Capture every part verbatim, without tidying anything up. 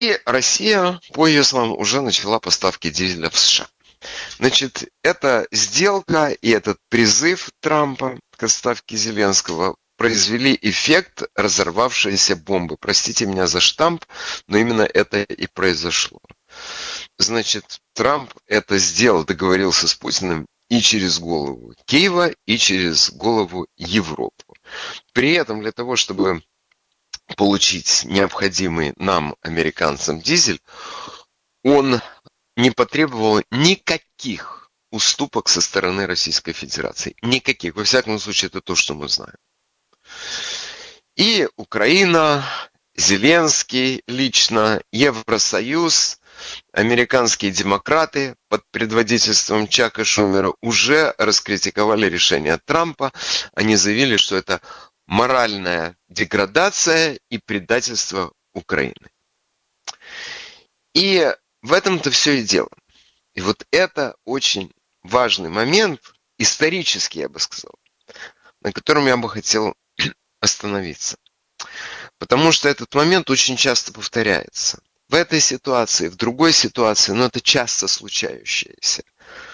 Россия, по ее словам, уже начала поставки дизеля в США. Значит, эта сделка и этот призыв Трампа к отставке Зеленского произвели эффект разорвавшейся бомбы. Простите меня за штамп, но именно это и произошло. Значит, Трамп это сделал, договорился с Путиным и через голову Киева, и через голову Европы. При этом для того, чтобы получить необходимый нам, американцам, дизель, он не потребовал никаких уступок со стороны Российской Федерации. Никаких. Во всяком случае, это то, что мы знаем. И Украина, Зеленский лично, Евросоюз, американские демократы под предводительством Чака Шумера уже раскритиковали решение Трампа. Они заявили, что это моральная деградация и предательство Украины. И в этом-то все и дело. И вот это очень важный момент, исторический, я бы сказал, на котором я бы хотел остановиться. Потому что этот момент очень часто повторяется. В этой ситуации, в другой ситуации, но это часто случающееся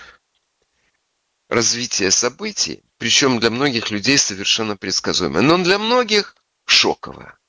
развитие событий, причем для многих людей совершенно предсказуемое, но для многих шоковое.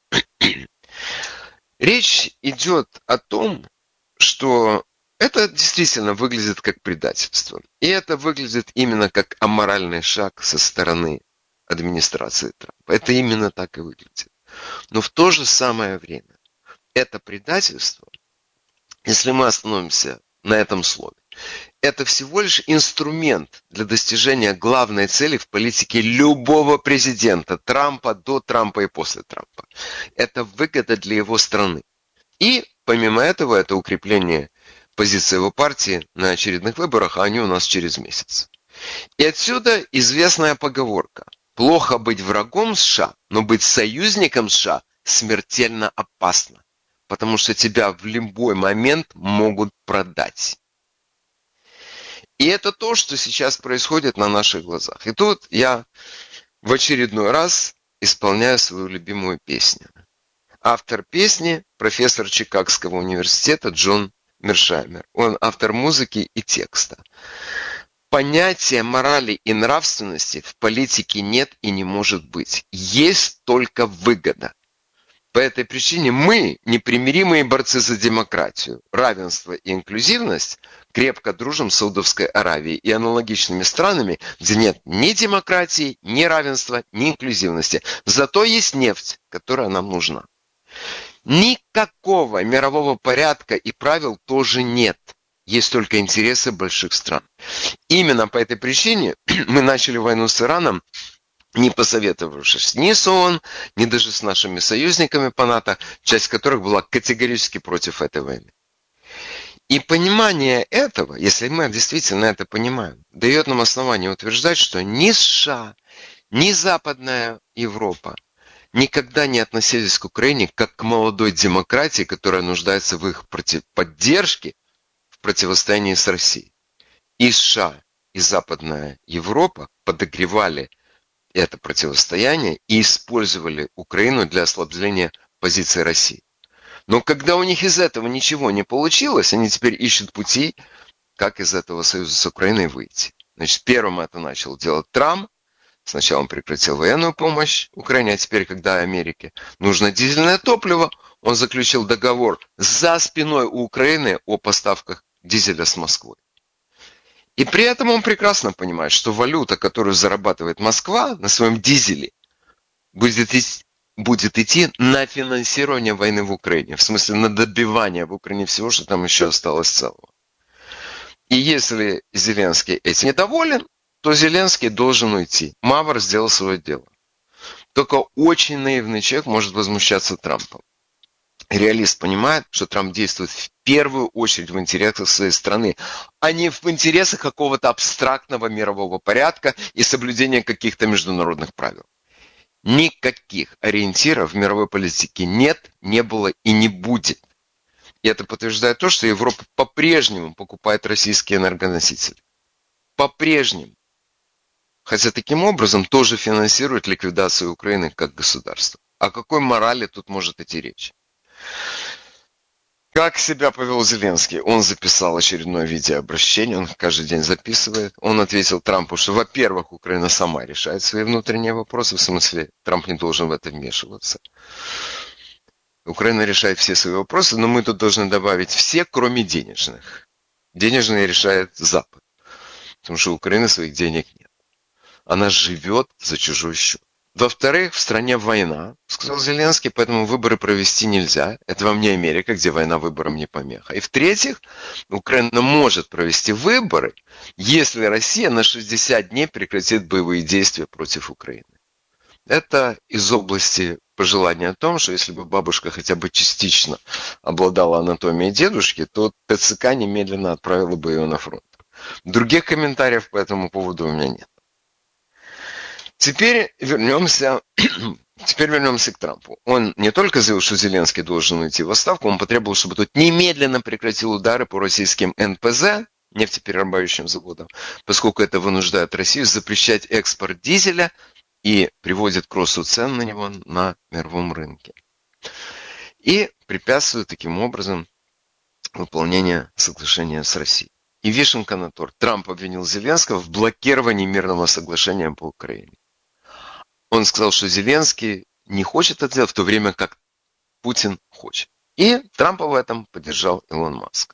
Речь идет о том, что это действительно выглядит как предательство. И это выглядит именно как аморальный шаг со стороны администрации Трампа. Это именно так и выглядит. Но в то же самое время это предательство, если мы остановимся на этом слове, это всего лишь инструмент для достижения главной цели в политике любого президента, Трампа, до Трампа и после Трампа. Это выгода для его страны. И помимо этого, это укрепление позиции его партии на очередных выборах, а они у нас через месяц. И отсюда известная поговорка. Плохо быть врагом США, но быть союзником США смертельно опасно. Потому что тебя в любой момент могут продать. И это то, что сейчас происходит на наших глазах. И тут я в очередной раз исполняю свою любимую песню. Автор песни – профессор Чикагского университета Джон Мершаймер. Он автор музыки и текста. Понятия морали и нравственности в политике нет и не может быть. Есть только выгода. По этой причине мы, непримиримые борцы за демократию, равенство и инклюзивность, крепко дружим с Саудовской Аравией и аналогичными странами, где нет ни демократии, ни равенства, ни инклюзивности. Зато есть нефть, которая нам нужна. Никакого мирового порядка и правил тоже нет. Есть только интересы больших стран. Именно по этой причине мы начали войну с Ираном, не посоветовавшись ни с ООН, ни даже с нашими союзниками по НАТО, часть которых была категорически против этой войны. И понимание этого, если мы действительно это понимаем, дает нам основание утверждать, что ни США, ни Западная Европа никогда не относились к Украине как к молодой демократии, которая нуждается в их против... поддержке в противостоянии с Россией. И США, и Западная Европа подогревали это противостояние и использовали Украину для ослабления позиции России. Но когда у них из этого ничего не получилось, они теперь ищут пути, как из этого союза с Украиной выйти. Значит, первым это начал делать Трамп. Сначала он прекратил военную помощь Украине, а теперь, когда Америке нужно дизельное топливо, он заключил договор за спиной у Украины о поставках дизеля с Москвой. И при этом он прекрасно понимает, что валюта, которую зарабатывает Москва на своем дизеле, будет идти, будет идти на финансирование войны в Украине. В смысле, на добивание в Украине всего, что там еще осталось целого. И если Зеленский этим недоволен, то Зеленский должен уйти. Мавр сделал свое дело. Только очень наивный человек может возмущаться Трампом. Реалист понимает, что Трамп действует в первую очередь в интересах своей страны, а не в интересах какого-то абстрактного мирового порядка и соблюдения каких-то международных правил. Никаких ориентиров в мировой политике нет, не было и не будет. И это подтверждает то, что Европа по-прежнему покупает российские энергоносители. По-прежнему. Хотя таким образом тоже финансирует ликвидацию Украины как государства. О какой морали тут может идти речь? Как себя повел Зеленский? Он записал очередное видеообращение, он каждый день записывает. Он ответил Трампу, что, во-первых, Украина сама решает свои внутренние вопросы, в смысле, Трамп не должен в это вмешиваться. Украина решает все свои вопросы, но мы тут должны добавить все, кроме денежных. Денежные решает Запад, потому что у Украины своих денег нет. Она живет за чужой счет. Во-вторых, в стране война, сказал Зеленский, поэтому выборы провести нельзя. Это вам не Америка, где война выборам не помеха. И в-третьих, Украина может провести выборы, если Россия на шестьдесят дней прекратит боевые действия против Украины. Это из области пожелания о том, что если бы бабушка хотя бы частично обладала анатомией дедушки, то ТЦК немедленно отправила бы ее на фронт. Других комментариев по этому поводу у меня нет. Теперь вернемся, теперь вернемся к Трампу. Он не только заявил, что Зеленский должен уйти в отставку, он потребовал, чтобы тот немедленно прекратил удары по российским эн пэ зэ, нефтеперерабатывающим заводам, поскольку это вынуждает Россию запрещать экспорт дизеля и приводит к росту цен на него на мировом рынке. И препятствует таким образом выполнению соглашения с Россией. И вишенка на торт. Трамп обвинил Зеленского в блокировании мирного соглашения по Украине. Он сказал, что Зеленский не хочет это делать, в то время как Путин хочет. И Трампа в этом поддержал Илон Маск.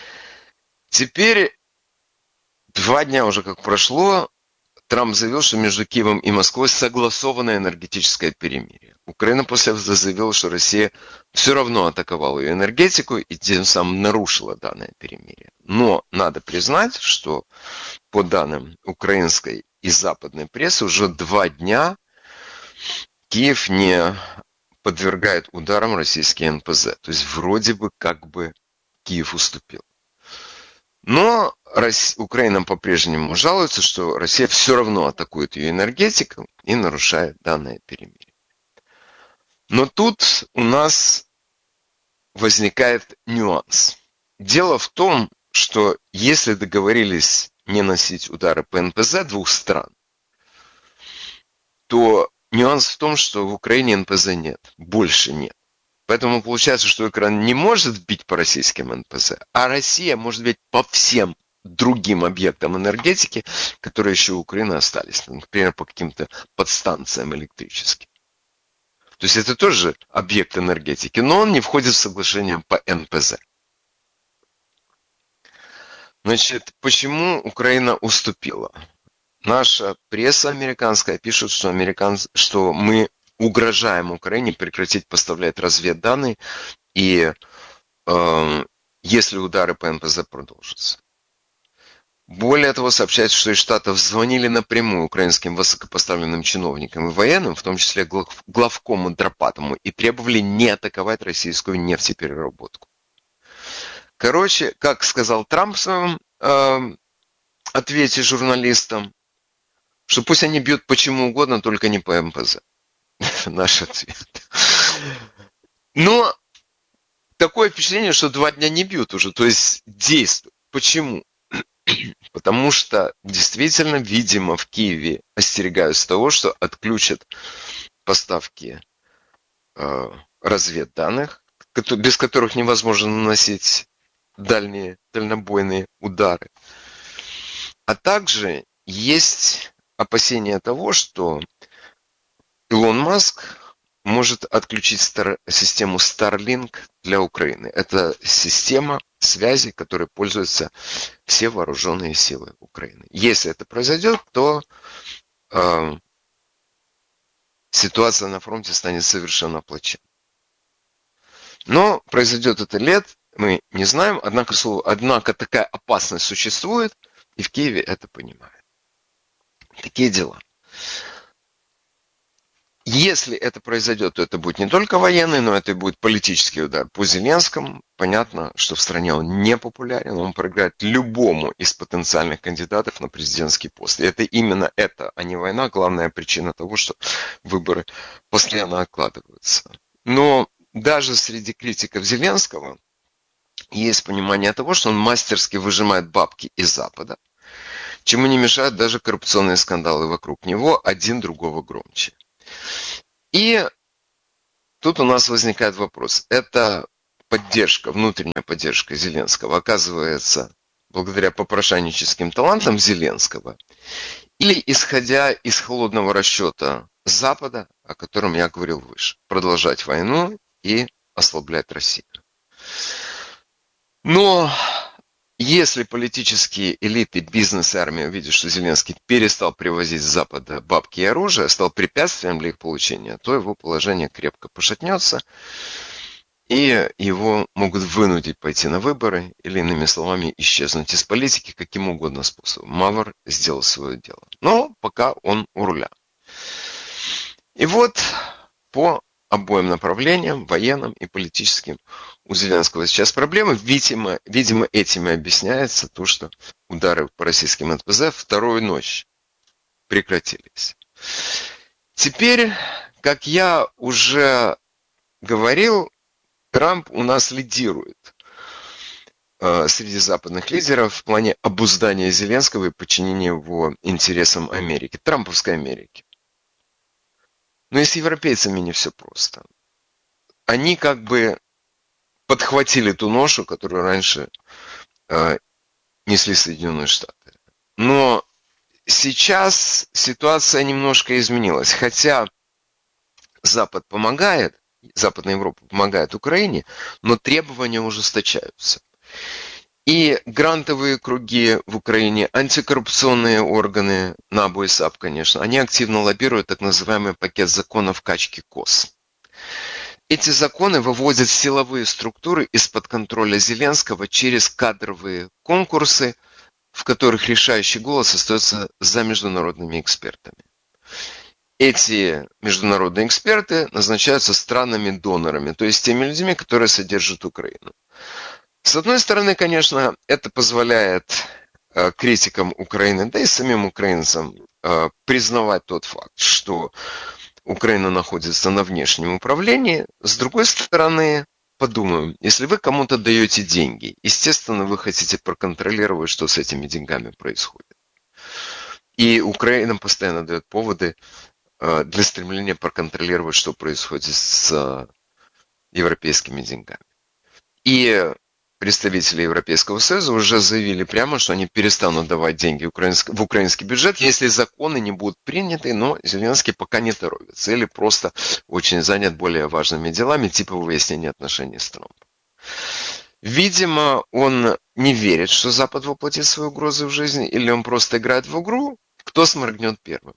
Теперь, два дня уже как прошло, Трамп заявил, что между Киевом и Москвой согласованное энергетическое перемирие. Украина после этого заявила, что Россия все равно атаковала ее энергетику и тем самым нарушила данное перемирие. Но надо признать, что по данным украинской и западной прессы уже два дня Киев не подвергает ударам российские эн пэ зэ. То есть вроде бы как бы Киев уступил. Но Украина по-прежнему жалуется, что Россия все равно атакует ее энергетику и нарушает данное перемирие. Но тут у нас возникает нюанс. Дело в том, что если договорились не носить удары по эн пэ зэ двух стран, то нюанс в том, что в Украине эн пэ зэ нет, больше нет. Поэтому получается, что Украина не может бить по российским эн пэ зэ, а Россия может бить по всем другим объектам энергетики, которые еще у Украины остались. Например, по каким-то подстанциям электрическим. То есть это тоже объект энергетики, но он не входит в соглашение по эн пэ зэ. Значит, почему Украина уступила? Наша пресса американская пишет, что, американцы, что мы угрожаем Украине прекратить поставлять разведданные, и э, если удары по эн пэ зэ продолжатся. Более того, сообщается, что из Штатов звонили напрямую украинским высокопоставленным чиновникам и военным, в том числе глав, главкому Драпатому, и требовали не атаковать российскую нефтепереработку. Короче, как сказал Трамп в своем э, ответе журналистам, что пусть они бьют почему угодно, только не по эн пэ зэ. Наш ответ. Но такое впечатление, что два дня не бьют уже, то есть действуют. Почему? Потому что действительно, видимо, в Киеве остерегаются того, что отключат поставки э, разведданных, без которых невозможно наносить дальние, дальнобойные удары. А также есть опасения того, что Илон Маск может отключить стар- систему Starlink для Украины. Это система связи, которой пользуются все вооруженные силы Украины. Если это произойдет, то э, ситуация на фронте станет совершенно плачевной. Но произойдет это лет, мы не знаем, однако, однако такая опасность существует, и в Киеве это понимают. Такие дела. Если это произойдет, то это будет не только военный, но это и будет политический удар по Зеленскому. Понятно, что в стране он не популярен, он проиграет любому из потенциальных кандидатов на президентский пост. И это именно это, а не война, главная причина того, что выборы постоянно откладываются. Но даже среди критиков Зеленского есть понимание того, что он мастерски выжимает бабки из Запада, чему не мешают даже коррупционные скандалы вокруг него, один другого громче. И тут у нас возникает вопрос. Это поддержка, внутренняя поддержка Зеленского оказывается благодаря попрошайническим талантам Зеленского, или исходя из холодного расчета Запада, о котором я говорил выше, продолжать войну и ослаблять Россию. Но если политические элиты, бизнес и армия увидят, что Зеленский перестал привозить с Запада бабки и оружие, стал препятствием для их получения, то его положение крепко пошатнется, и его могут вынудить пойти на выборы, или, иными словами, исчезнуть из политики каким угодно способом. Мавр сделал свое дело. Но пока он у руля. И вот по обоим направлениям, военным и политическим, у Зеленского сейчас проблемы. Видимо, видимо, этим и объясняется то, что удары по российским эн пэ зэ вторую ночь прекратились. Теперь, как я уже говорил, Трамп у нас лидирует э, среди западных лидеров в плане обуздания Зеленского и подчинения его интересам Америки, трамповской Америки. Но и с европейцами не все просто. Они как бы подхватили ту ношу, которую раньше э, несли Соединенные Штаты. Но сейчас ситуация немножко изменилась. Хотя Запад помогает, Западная Европа помогает Украине, но требования ужесточаются. И грантовые круги в Украине, антикоррупционные органы, НАБУ и САП, конечно, они активно лоббируют так называемый пакет законов качки КОС. Эти законы выводят силовые структуры из-под контроля Зеленского через кадровые конкурсы, в которых решающий голос остается за международными экспертами. Эти международные эксперты назначаются странами-донорами, то есть теми людьми, которые содержат Украину. С одной стороны, конечно, это позволяет э, критикам Украины, да и самим украинцам э, признавать тот факт, что Украина находится на внешнем управлении. С другой стороны, подумаем, если вы кому-то даете деньги, естественно, вы хотите проконтролировать, что с этими деньгами происходит. И Украина постоянно дает поводы для стремления проконтролировать, что происходит с европейскими деньгами. И представители Европейского Союза уже заявили прямо, что они перестанут давать деньги в украинский бюджет, если законы не будут приняты, но Зеленский пока не торопится или просто очень занят более важными делами, типа выяснения отношений с Трампом. Видимо, он не верит, что Запад воплотит свои угрозы в жизнь, или он просто играет в игру, кто сморгнет первым.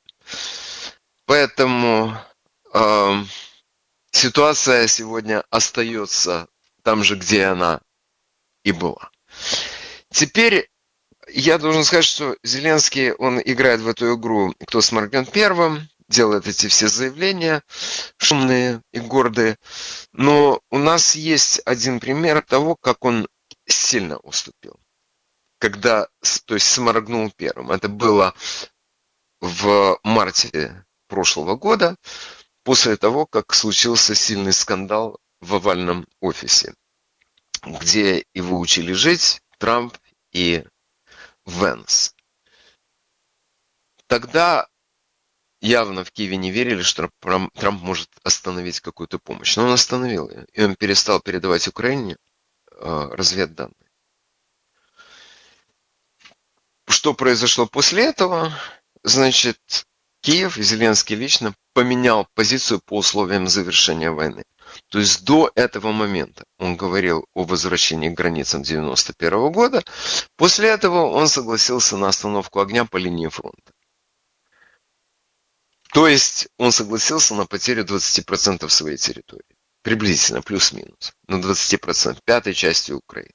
Поэтому э, ситуация сегодня остается там же, где она и была. Теперь я должен сказать, что Зеленский, он играет в эту игру «Кто сморгнет первым», делает эти все заявления шумные и гордые. Но у нас есть один пример того, как он сильно уступил. Когда, то есть, сморгнул первым. Это было в марте прошлого года, после того, как случился сильный скандал в овальном офисе, где его учили жить Трамп и Венс. Тогда явно в Киеве не верили, что Трамп может остановить какую-то помощь. Но он остановил ее, и он перестал передавать Украине разведданные. Что произошло после этого? Значит, Киев и Зеленский лично поменял позицию по условиям завершения войны. То есть до этого момента он говорил о возвращении к границам девяносто первого года. После этого он согласился на остановку огня по линии фронта. То есть он согласился на потерю двадцати процентов своей территории. Приблизительно, плюс-минус. На двадцать процентов, пятой части Украины.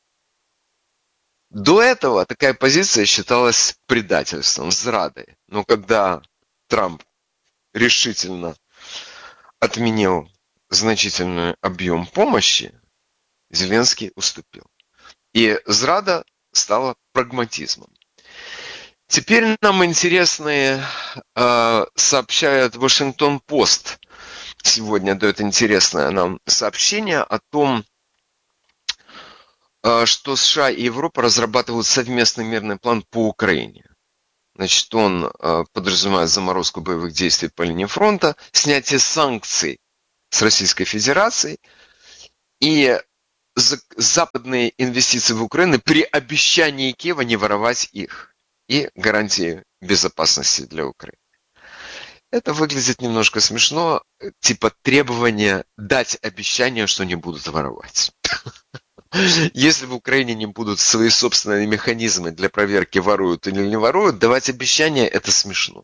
До этого такая позиция считалась предательством, зрадой. Но когда Трамп решительно отменил значительный объем помощи, Зеленский уступил. И зрада стала прагматизмом. Теперь нам интересные э, сообщает Вашингтон-Пост. Сегодня дает интересное нам сообщение о том, э, что США и Европа разрабатывают совместный мирный план по Украине. Значит, он э, подразумевает заморозку боевых действий по линии фронта, снятие санкций с Российской Федерацией и западные инвестиции в Украину при обещании Киева не воровать их и гарантии безопасности для Украины. Это выглядит немножко смешно, типа требования дать обещание, что не будут воровать. Если в Украине не будут свои собственные механизмы для проверки, воруют или не воруют, давать обещания – это смешно.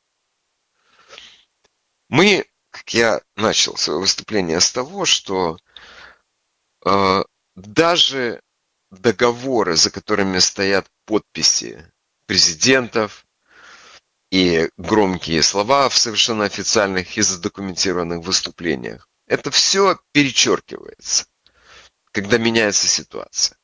Мы, как я начал свое выступление с того, что э, даже договоры, за которыми стоят подписи президентов и громкие слова в совершенно официальных и задокументированных выступлениях, это все перечеркивается, когда меняется ситуация.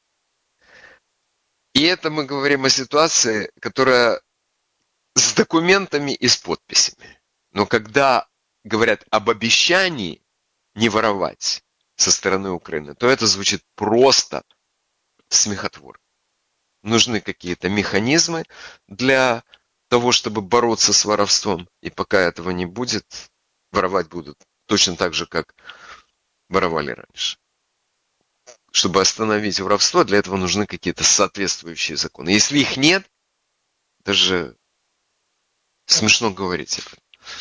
И это мы говорим о ситуации, которая с документами и с подписями. Но когда говорят об обещании не воровать со стороны Украины, то это звучит просто смехотворно. Нужны какие-то механизмы для того, чтобы бороться с воровством. И пока этого не будет, воровать будут точно так же, как воровали раньше. Чтобы остановить воровство, для этого нужны какие-то соответствующие законы. Если их нет, даже смешно говорить об этом.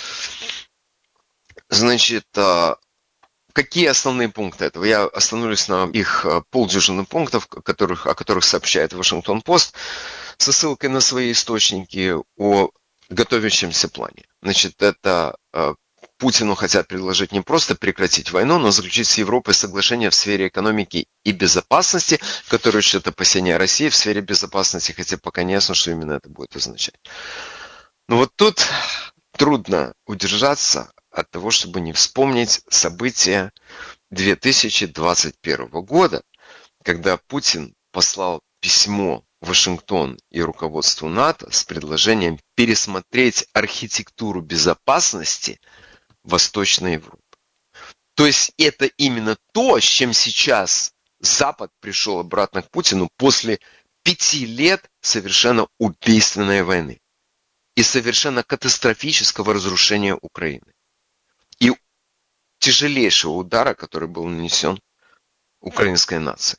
Значит, какие основные пункты этого? Я остановлюсь на их полдюжины пунктов, которых, о которых сообщает Вашингтон-Пост, со ссылкой на свои источники о готовящемся плане. Значит, это Путину хотят предложить не просто прекратить войну, но заключить с Европой соглашение в сфере экономики и безопасности, которое учтет опасения России в сфере безопасности, хотя пока не ясно, что именно это будет означать. Но вот тут трудно удержаться от того, чтобы не вспомнить события две тысячи двадцать первого года, когда Путин послал письмо в Вашингтон и руководству НАТО с предложением пересмотреть архитектуру безопасности Восточной Европы. То есть это именно то, с чем сейчас Запад пришел обратно к Путину после пяти лет совершенно убийственной войны и совершенно катастрофического разрушения Украины. И тяжелейшего удара, который был нанесен украинской нации.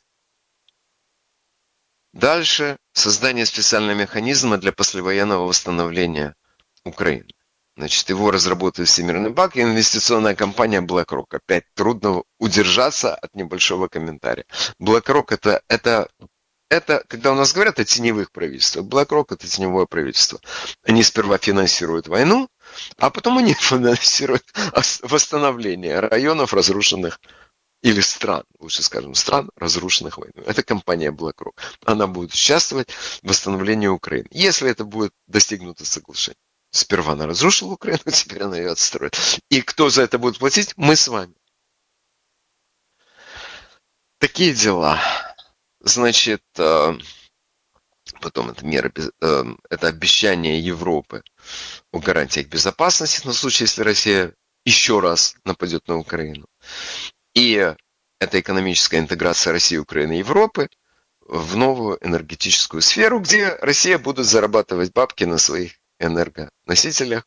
Дальше создание специального механизма для послевоенного восстановления Украины. Значит, его разработает Всемирный банк и инвестиционная компания BlackRock. Опять трудно удержаться от небольшого комментария. BlackRock это, это, это, когда у нас говорят о теневых правительствах, BlackRock это теневое правительство. Они сперва финансируют войну, а потом они финансируют восстановление районов, разрушенных, или стран, лучше скажем, стран, разрушенных войной. Это компания BlackRock. Она будет участвовать в восстановлении Украины, если это будет достигнуто соглашение. Сперва она разрушила Украину, теперь она ее отстроит. И кто за это будет платить? Мы с вами. Такие дела. Значит, потом это меры, это обещание Европы о гарантиях безопасности на случай, если Россия еще раз нападет на Украину. И это экономическая интеграция России, Украины и Европы в новую энергетическую сферу, где Россия будет зарабатывать бабки на своих энергоносителях,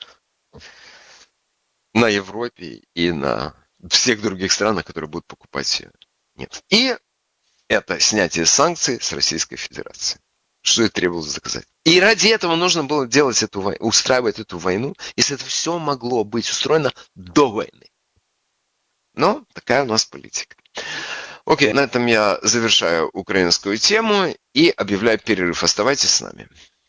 на Европе и на всех других странах, которые будут покупать ее нефть. И это снятие санкций с Российской Федерации. Что и требовалось доказать. И ради этого нужно было делать эту войну, устраивать эту войну, если это все могло быть устроено до войны. Но такая у нас политика. Окей, на этом я завершаю украинскую тему и объявляю перерыв. Оставайтесь с нами.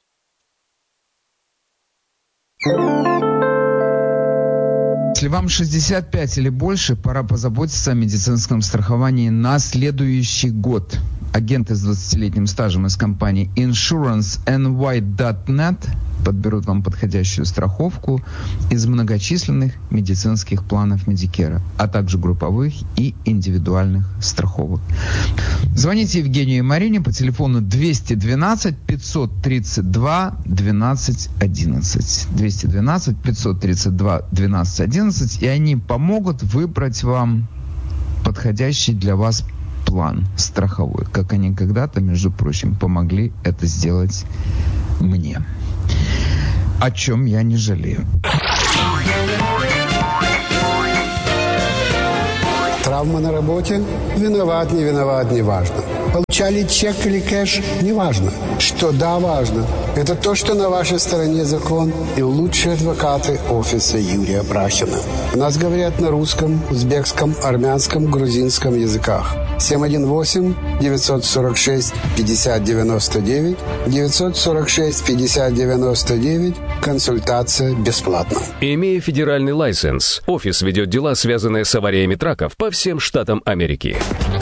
Если вам шестьдесят пять или больше, пора позаботиться о медицинском страховании на следующий год. Агенты с двадцатилетним стажем из компании иншуранс эн уай точка нет подберут вам подходящую страховку из многочисленных медицинских планов Медикера, а также групповых и индивидуальных страховок. Звоните Евгению и Марине по телефону двести двенадцать пятьсот тридцать два двенадцать одиннадцать. двести двенадцать пятьсот тридцать два двенадцать одиннадцать, и они помогут выбрать вам подходящий для вас план страховой, как они когда-то, между прочим, помогли это сделать мне. О чем я не жалею. Травма на работе? Виноват, не виноват, не важно. Получали чек или кэш? Не важно. Что да, важно. Это то, что на вашей стороне закон и лучшие адвокаты офиса Юрия Брахина. У нас говорят на русском, узбекском, армянском, грузинском языках. семь один восемь девятьсот сорок шесть пятьдесят девяносто девять девятьсот сорок шесть пятьдесят девяносто девять. Консультация бесплатна. Имея федеральный лайсенс, офис ведет дела, связанные с авариями траков по всем штатам Америки.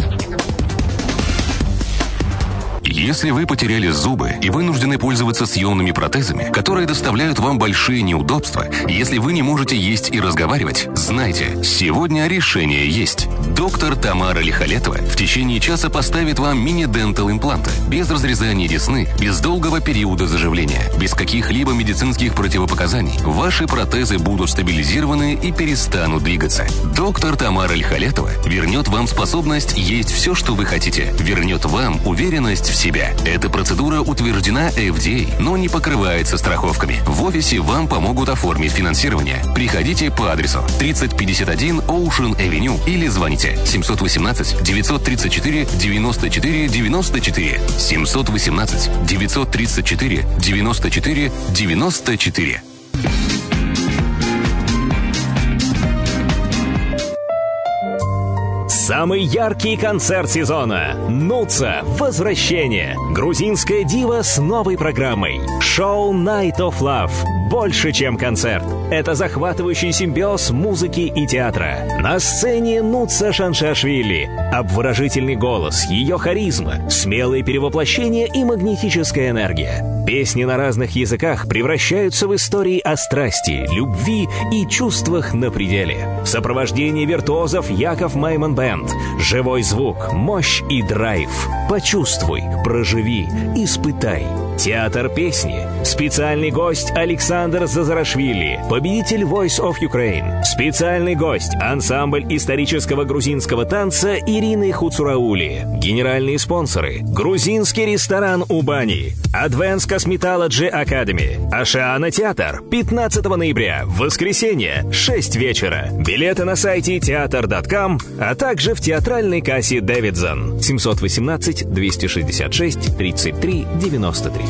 Если вы потеряли зубы и вынуждены пользоваться съемными протезами, которые доставляют вам большие неудобства, если вы не можете есть и разговаривать, знайте, сегодня решение есть. Доктор Тамара Лихолетова в течение часа поставит вам мини-дентал импланты, без разрезания десны, без долгого периода заживления, без каких-либо медицинских противопоказаний. Ваши протезы будут стабилизированы и перестанут двигаться. Доктор Тамара Лихолетова вернет вам способность есть все, что вы хотите, вернет вам уверенность в себя. Эта процедура утверждена эф ди эй, но не покрывается страховками. В офисе вам помогут оформить финансирование. Приходите по адресу тридцать пятьдесят один Ocean Avenue или звоните семь один восемь девять три четыре девяносто четыре девяносто четыре семь один восемь девять три четыре девяносто четыре девяносто четыре. Самый яркий концерт сезона. Нуца. Возвращение. Грузинская дива с новой программой. Шоу Night of Love. Больше, чем концерт. Это захватывающий симбиоз музыки и театра. На сцене Нуца Шаншашвили. Обворожительный голос, ее харизма, смелые перевоплощения и магнетическая энергия. Песни на разных языках превращаются в истории о страсти, любви и чувствах на пределе. В сопровождении виртуозов Яков Майман Бэнд. Живой звук, мощь и драйв. Почувствуй, проживи, испытай. Театр песни. Специальный гость Александр Зазарашвили, победитель Voice of Ukraine. Специальный гость ансамбль исторического грузинского танца Ирины Хуцураули. Генеральные спонсоры: грузинский ресторан Убани, Advanced Cosmetology Academy, Ашиана Театр. пятнадцатого ноября, воскресенье, шесть вечера. Билеты на сайте театр точка ком, а также в театральной кассе Дэвидсон. семь один восемь двести шестьдесят шесть тридцать три девяносто три.